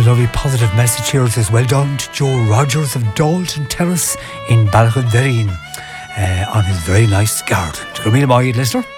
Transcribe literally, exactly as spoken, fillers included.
lovely positive message here. It says, well done to Joe Rogers of Dalton Terrace in Ballycuddereen uh, on his very nice garden. Go meet him, listener.